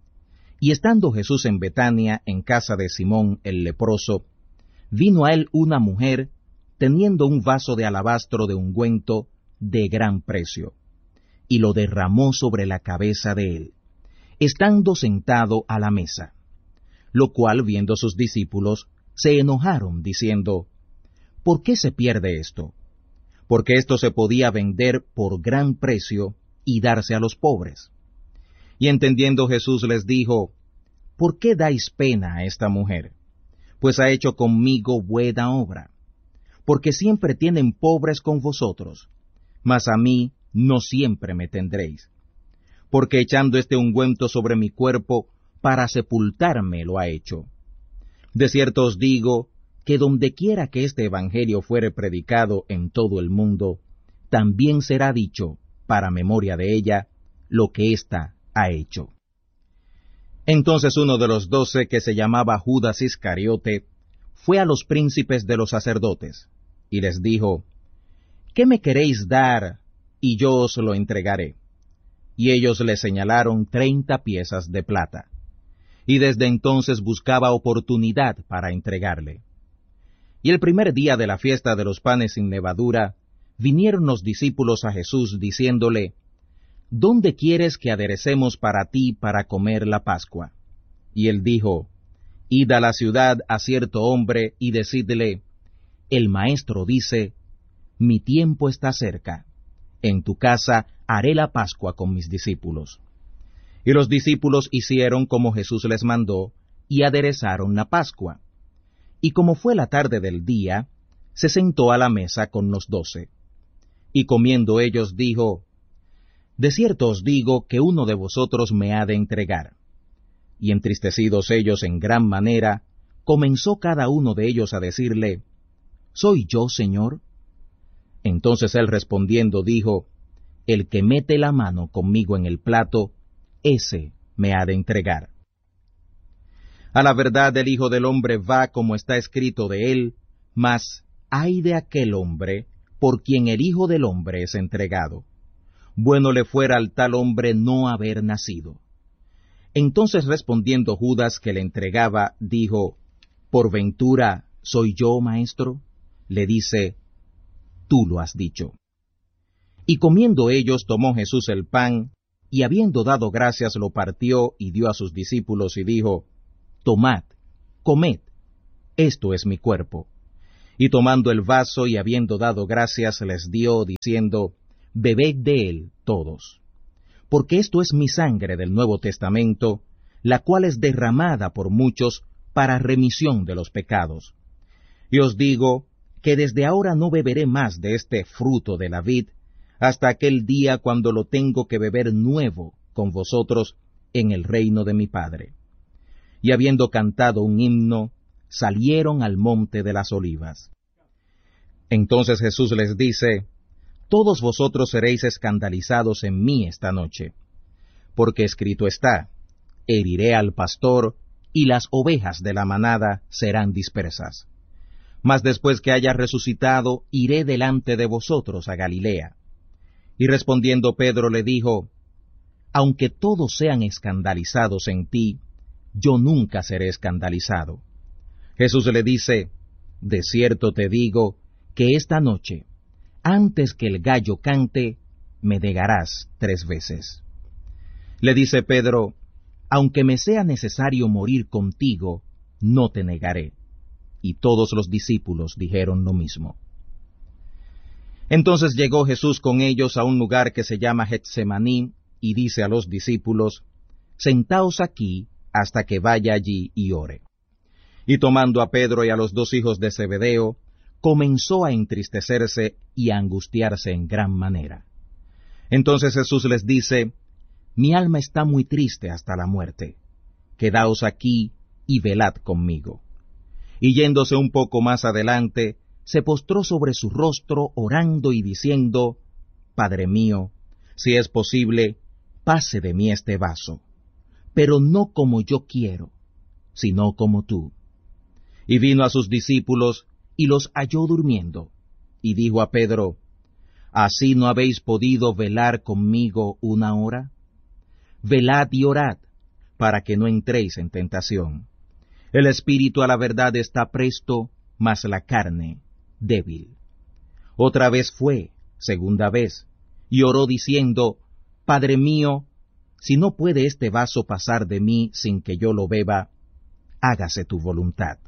Y estando Jesús en Betania, en casa de Simón el leproso, vino a él una mujer, teniendo un vaso de alabastro de ungüento de gran precio, y lo derramó sobre la cabeza de él, estando sentado a la mesa. Lo cual, viendo sus discípulos, se enojaron, diciendo, ¿por qué se pierde esto? Porque esto se podía vender por gran precio y darse a los pobres. Y entendiendo Jesús les dijo, ¿por qué dais pena a esta mujer? Pues ha hecho conmigo buena obra. Porque siempre tienen pobres con vosotros, mas a mí no siempre me tendréis. Porque echando este ungüento sobre mi cuerpo, para sepultarme lo ha hecho. De cierto os digo, que dondequiera que este evangelio fuere predicado en todo el mundo, también será dicho, para memoria de ella, lo que ésta ha hecho. Entonces uno de los 12, que se llamaba Judas Iscariote, fue a los príncipes de los sacerdotes, y les dijo, ¿qué me queréis dar, y yo os lo entregaré? Y ellos le señalaron 30 piezas de plata. Y desde entonces buscaba oportunidad para entregarle. Y el primer día de la fiesta de los panes sin levadura, vinieron los discípulos a Jesús diciéndole, ¿dónde quieres que aderecemos para ti para comer la Pascua? Y él dijo, id a la ciudad a cierto hombre y decidle, el maestro dice, mi tiempo está cerca, en tu casa haré la Pascua con mis discípulos. Y los discípulos hicieron como Jesús les mandó, y aderezaron la Pascua. Y como fue la tarde del día, se sentó a la mesa con los 12. Y comiendo ellos dijo, de cierto os digo que uno de vosotros me ha de entregar. Y entristecidos ellos en gran manera, comenzó cada uno de ellos a decirle, ¿soy yo, Señor? Entonces él respondiendo dijo, el que mete la mano conmigo en el plato, ese me ha de entregar. A la verdad el Hijo del Hombre va como está escrito de él, mas ay de aquel hombre por quien el Hijo del Hombre es entregado. Bueno le fuera al tal hombre no haber nacido. Entonces respondiendo Judas que le entregaba, dijo, ¿por ventura soy yo, maestro? Le dice, tú lo has dicho. Y comiendo ellos tomó Jesús el pan, y habiendo dado gracias lo partió y dio a sus discípulos y dijo, tomad, comed, esto es mi cuerpo. Y tomando el vaso y habiendo dado gracias, les dio, diciendo, bebed de él todos, porque esto es mi sangre del Nuevo Testamento, la cual es derramada por muchos para remisión de los pecados. Y os digo que desde ahora no beberé más de este fruto de la vid, hasta aquel día cuando lo tengo que beber nuevo con vosotros en el reino de mi Padre. Y habiendo cantado un himno, salieron al monte de las olivas. Entonces Jesús les dice, todos vosotros seréis escandalizados en mí esta noche, porque escrito está, heriré al pastor, y las ovejas de la manada serán dispersas. Mas después que haya resucitado, iré delante de vosotros a Galilea. Y respondiendo Pedro le dijo, aunque todos sean escandalizados en ti, yo nunca seré escandalizado. Jesús le dice, de cierto te digo, que esta noche, antes que el gallo cante, me negarás 3 veces. Le dice Pedro, aunque me sea necesario morir contigo, no te negaré. Y todos los discípulos dijeron lo mismo. Entonces llegó Jesús con ellos a un lugar que se llama Getsemaní, y dice a los discípulos, sentaos aquí hasta que vaya allí y ore. Y tomando a Pedro y a los 2 hijos de Zebedeo, comenzó a entristecerse y a angustiarse en gran manera. Entonces Jesús les dice, mi alma está muy triste hasta la muerte. Quedaos aquí y velad conmigo. Y yéndose un poco más adelante, se postró sobre su rostro, orando y diciendo, Padre mío, si es posible, pase de mí este vaso, pero no como yo quiero, sino como tú. Y vino a sus discípulos, y los halló durmiendo, y dijo a Pedro, ¿así no habéis podido velar conmigo 1 hora? Velad y orad, para que no entréis en tentación. El espíritu a la verdad está presto, mas la carne débil. Otra vez fue, 2ª vez, y oró diciendo, Padre mío, si no puede este vaso pasar de mí sin que yo lo beba, hágase tu voluntad.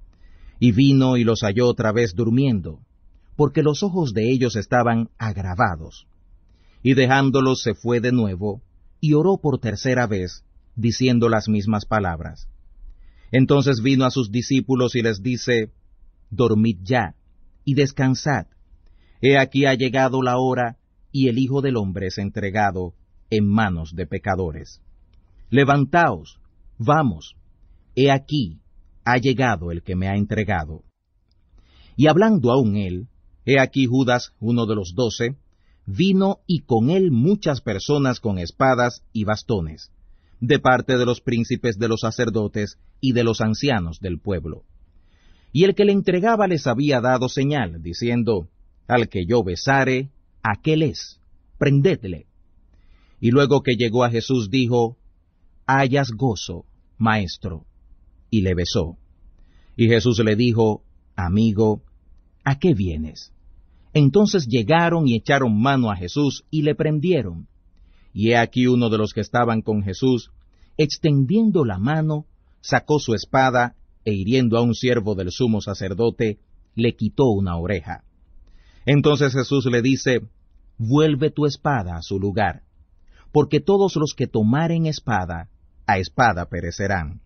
Y vino y los halló otra vez durmiendo, porque los ojos de ellos estaban agravados. Y dejándolos se fue de nuevo, y oró por 3ª vez, diciendo las mismas palabras. Entonces vino a sus discípulos y les dice, dormid ya, y descansad. He aquí ha llegado la hora, y el Hijo del Hombre es entregado en manos de pecadores. Levantaos, vamos, he aquí, ha llegado el que me ha entregado. Y hablando aún él, he aquí Judas, uno de los 12, vino y con él muchas personas con espadas y bastones, de parte de los príncipes de los sacerdotes y de los ancianos del pueblo. Y el que le entregaba les había dado señal, diciendo, al que yo besare, aquel es, prendedle. Y luego que llegó a Jesús dijo, hayas gozo, maestro, y le besó. Y Jesús le dijo, amigo, ¿a qué vienes? Entonces llegaron y echaron mano a Jesús y le prendieron. Y he aquí uno de los que estaban con Jesús, extendiendo la mano, sacó su espada, e hiriendo a un siervo del sumo sacerdote, le quitó una oreja. Entonces Jesús le dice, vuelve tu espada a su lugar, porque todos los que tomaren espada, a espada perecerán.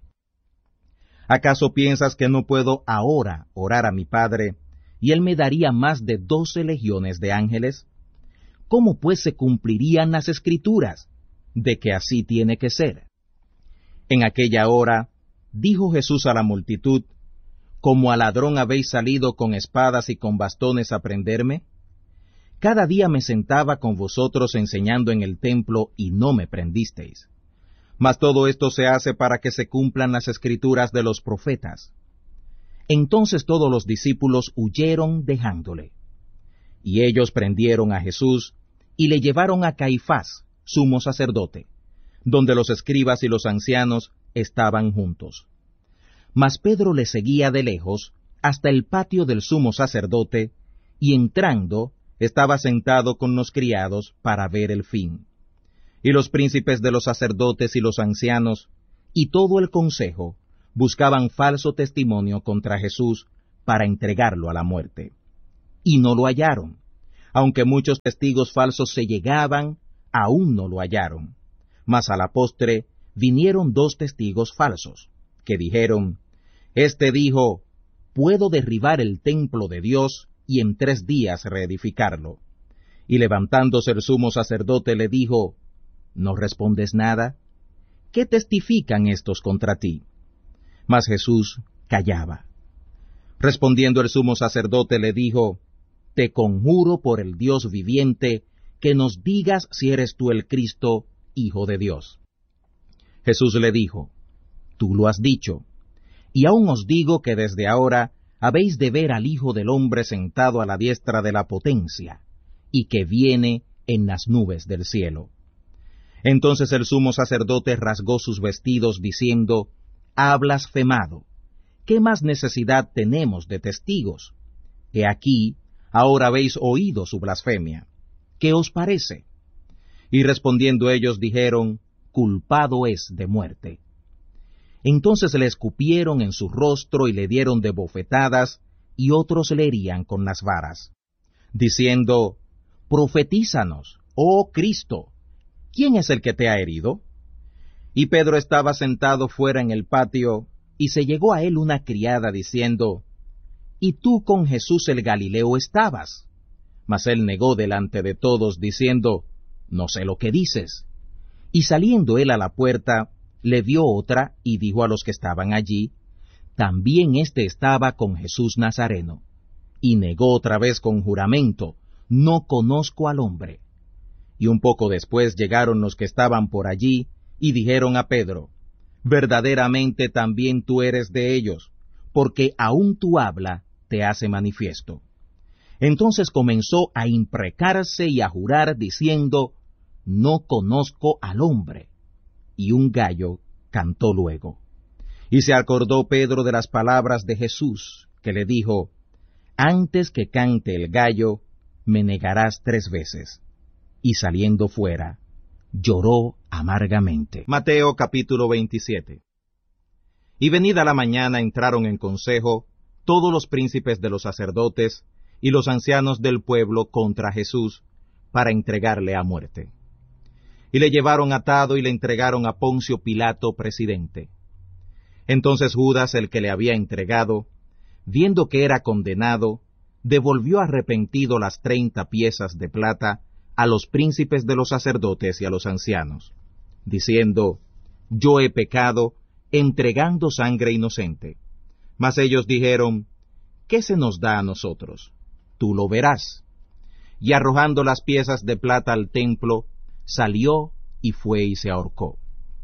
¿Acaso piensas que no puedo ahora orar a mi Padre, y él me daría más de 12 legiones de ángeles? ¿Cómo pues se cumplirían las Escrituras, de que así tiene que ser? En aquella hora, dijo Jesús a la multitud, ¿como a ladrón habéis salido con espadas y con bastones a prenderme? Cada día me sentaba con vosotros enseñando en el templo y no me prendisteis. Mas todo esto se hace para que se cumplan las Escrituras de los profetas. Entonces todos los discípulos huyeron dejándole. Y ellos prendieron a Jesús y le llevaron a Caifás, sumo sacerdote, donde los escribas y los ancianos estaban juntos. Mas Pedro le seguía de lejos hasta el patio del sumo sacerdote, y entrando estaba sentado con los criados para ver el fin. Y los príncipes de los sacerdotes y los ancianos, y todo el consejo, buscaban falso testimonio contra Jesús, para entregarlo a la muerte. Y no lo hallaron. Aunque muchos testigos falsos se llegaban, aún no lo hallaron. Mas a la postre vinieron 2 testigos falsos, que dijeron, Este dijo, puedo derribar el templo de Dios y en 3 días reedificarlo. Y levantándose el sumo sacerdote le dijo, ¿no respondes nada? ¿Qué testifican estos contra ti? Mas Jesús callaba. Respondiendo el sumo sacerdote le dijo, Te conjuro por el Dios viviente, que nos digas si eres tú el Cristo, Hijo de Dios. Jesús le dijo, Tú lo has dicho, y aún os digo que desde ahora habéis de ver al Hijo del Hombre sentado a la diestra de la potencia, y que viene en las nubes del cielo. Entonces el sumo sacerdote rasgó sus vestidos, diciendo, Ha blasfemado. ¿Qué más necesidad tenemos de testigos? He aquí, ahora habéis oído su blasfemia. ¿Qué os parece? Y respondiendo ellos dijeron, Culpado es de muerte. Entonces le escupieron en su rostro y le dieron de bofetadas, y otros le herían con las varas, diciendo, Profetízanos, oh Cristo, ¿quién es el que te ha herido? Y Pedro estaba sentado fuera en el patio, y se llegó a él una criada diciendo, ¿Y tú con Jesús el Galileo estabas? Mas él negó delante de todos, diciendo, No sé lo que dices. Y saliendo él a la puerta, le dio otra, y dijo a los que estaban allí, También éste estaba con Jesús Nazareno. Y negó otra vez con juramento, No conozco al hombre. Y un poco después llegaron los que estaban por allí, y dijeron a Pedro, Verdaderamente también tú eres de ellos, porque aun tu habla te hace manifiesto. Entonces comenzó a imprecarse y a jurar, diciendo, No conozco al hombre. Y un gallo cantó luego. Y se acordó Pedro de las palabras de Jesús, que le dijo, Antes que cante el gallo, me negarás 3 veces. Y saliendo fuera, lloró amargamente. Mateo capítulo 27. Y venida la mañana entraron en consejo todos los príncipes de los sacerdotes y los ancianos del pueblo contra Jesús, para entregarle a muerte. Y le llevaron atado y le entregaron a Poncio Pilato, presidente. Entonces Judas, el que le había entregado, viendo que era condenado, devolvió arrepentido las 30 piezas de plata a los príncipes de los sacerdotes y a los ancianos, diciendo, Yo he pecado, entregando sangre inocente. Mas ellos dijeron, ¿qué se nos da a nosotros? Tú lo verás. Y arrojando las piezas de plata al templo, salió y fue y se ahorcó.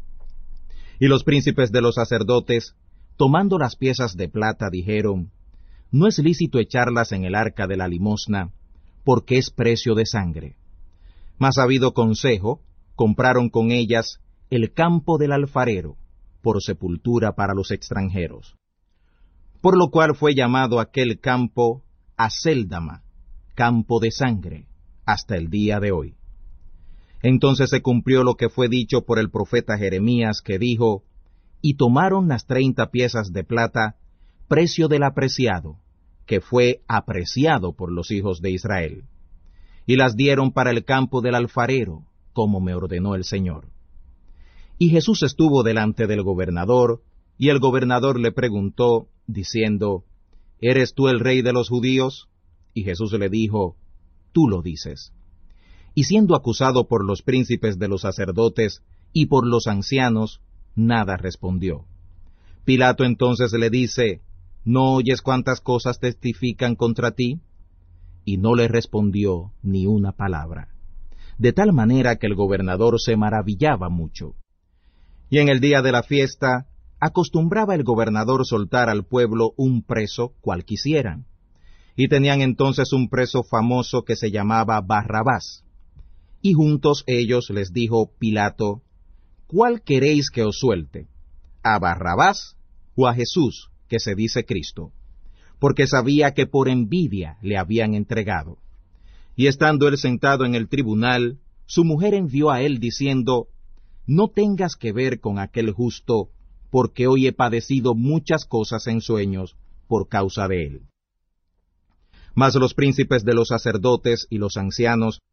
Y los príncipes de los sacerdotes, tomando las piezas de plata, dijeron, No es lícito echarlas en el arca de la limosna, porque es precio de sangre. Mas habido consejo, compraron con ellas el campo del alfarero, por sepultura para los extranjeros. Por lo cual fue llamado aquel campo Acéldama, campo de sangre, hasta el día de hoy. Entonces se cumplió lo que fue dicho por el profeta Jeremías, que dijo, Y tomaron las 30 piezas de plata, precio del apreciado, que fue apreciado por los hijos de Israel, y las dieron para el campo del alfarero, como me ordenó el Señor. Y Jesús estuvo delante del gobernador, y el gobernador le preguntó, diciendo, ¿Eres tú el rey de los judíos? Y Jesús le dijo, Tú lo dices. Y siendo acusado por los príncipes de los sacerdotes y por los ancianos, nada respondió. Pilato entonces le dice, ¿no oyes cuántas cosas testifican contra ti? Y no le respondió ni una palabra. De tal manera que el gobernador se maravillaba mucho. Y en el día de la fiesta, acostumbraba el gobernador soltar al pueblo un preso cual quisieran. Y tenían entonces un preso famoso que se llamaba Barrabás. Y juntos ellos les dijo Pilato, ¿cuál queréis que os suelte? ¿A Barrabás o a Jesús, que se dice Cristo? Porque sabía que por envidia le habían entregado. Y estando él sentado en el tribunal, su mujer envió a él diciendo, No tengas que ver con aquel justo, porque hoy he padecido muchas cosas en sueños por causa de él. Mas los príncipes de los sacerdotes y los ancianos